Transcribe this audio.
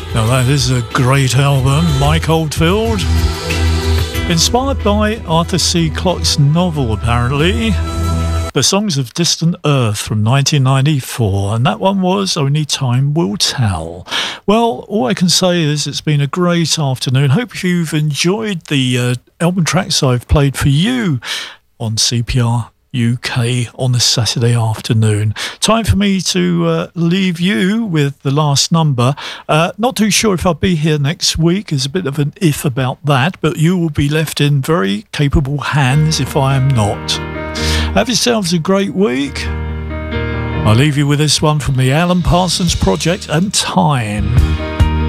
Now that is a great album, Mike Oldfield. Inspired by Arthur C. Clarke's novel, apparently. The Songs of Distant Earth from 1994, and that one was Only Time Will Tell. Well, all I can say is it's been a great afternoon. Hope you've enjoyed the album tracks I've played for you on CPR UK on the Saturday afternoon. Time for me to leave you with the last number. Not too sure if I'll be here next week. There's a bit of an if about that, but you will be left in very capable hands if I am not. Have yourselves a great week. I'll leave you with this one from the Alan Parsons Project and Time.